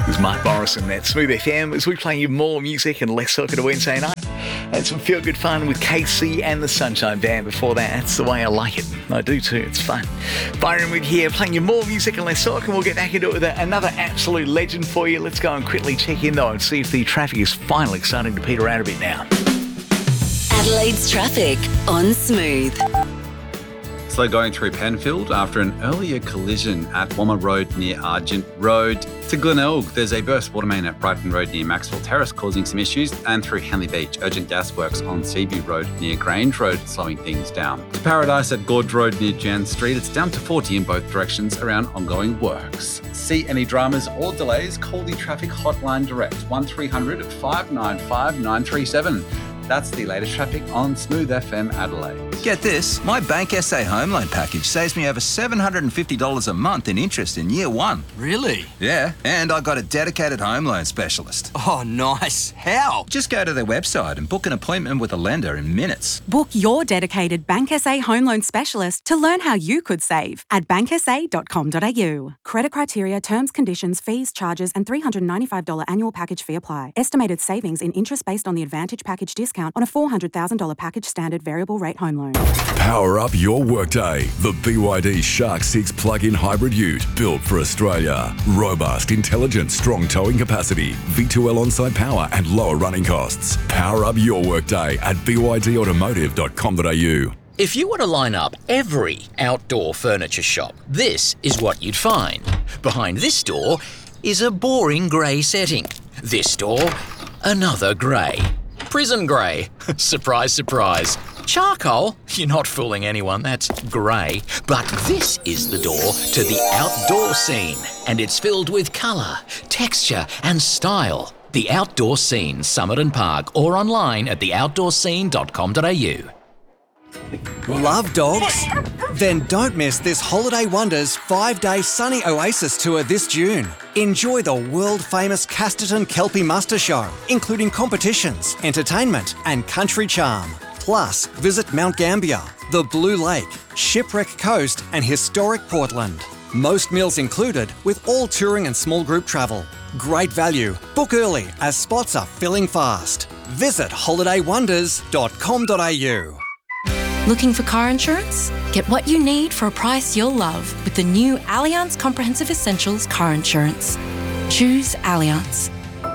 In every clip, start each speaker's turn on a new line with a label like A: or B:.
A: There's Mark Morrison at Smooth FM as we play you more music and less talk at a Wednesday night. And some feel-good fun with KC and the Sunshine Band before that. That's the way I like it. I do too. It's fun. Byron Wood here playing you more music and less talk, and we'll get back into it with another absolute legend for you. Let's go and quickly check in though and see if the traffic is finally starting to peter out a bit now.
B: Adelaide's traffic on Smooth.
C: Slow going through Penfield after an earlier collision at Womma Road near Argent Road. To Glenelg, there's a burst water main at Brighton Road near Maxwell Terrace causing some issues, and through Henley Beach, urgent gas works on Seaview Road near Grange Road slowing things down. To Paradise at Gorge Road near Jan Street, it's down to 40 in both directions around ongoing works. See any dramas or delays, call the traffic hotline direct 1300 595 937. That's the latest traffic on Smooth FM Adelaide.
D: Get this, my Bank SA home loan package saves me over $750 a month in interest in year one.
E: Really?
D: Yeah, and I got a dedicated home loan specialist.
E: Oh, nice. How?
D: Just go to their website and book an appointment with a lender in minutes.
F: Book your dedicated Bank SA home loan specialist to learn how you could save at banksa.com.au. Credit criteria, terms, conditions, fees, charges and $395 annual package fee apply. Estimated savings in interest based on the Advantage package discount on a $400,000 package standard variable rate home loan.
G: Power up your workday. The BYD Shark 6 plug-in hybrid ute built for Australia. Robust, intelligent, strong towing capacity, V2L on-site power and lower running costs. Power up your workday at bydautomotive.com.au.
H: If you were to line up every outdoor furniture shop, this is what you'd find. Behind this door is a boring grey setting. This door, another grey. Prison grey. Surprise, surprise. Charcoal? You're not fooling anyone, that's grey. But this is the door to the outdoor scene, and it's filled with colour, texture and style. The Outdoor Scene, Summit and Park, or online at theoutdoorscene.com.au.
I: Love dogs? Then don't miss this Holiday Wonders 5-day sunny oasis tour this June. Enjoy the world-famous Casterton Kelpie Muster Show, including competitions, entertainment and country charm. Plus, visit Mount Gambier, the Blue Lake, Shipwreck Coast and historic Portland. Most meals included with all touring and small group travel. Great value. Book early as spots are filling fast. Visit holidaywonders.com.au.
J: Looking for car insurance? Get what you need for a price you'll love with the new Allianz Comprehensive Essentials car insurance. Choose Allianz.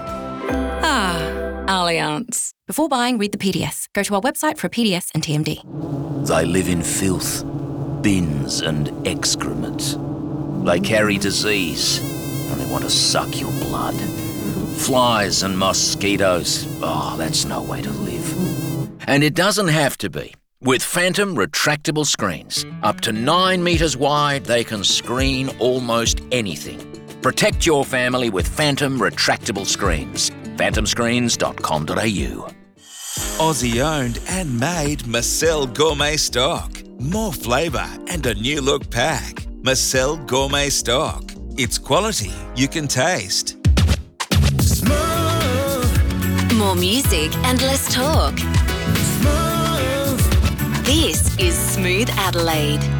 J: Allianz. Before buying, read the PDS. Go to our website for a PDS and TMD.
K: They live in filth, bins and excrement. They carry disease and they want to suck your blood. Flies and mosquitoes. Oh, that's no way to live. And it doesn't have to be. With Phantom retractable screens, up to 9 metres wide, they can screen almost anything. Protect your family with Phantom retractable screens. phantomscreens.com.au.
L: Aussie owned and made Marcel Gourmet Stock. More flavour and a new look pack. Marcel Gourmet Stock. It's quality you can taste.
B: Smooth. More music and less talk. This is Smooth Adelaide.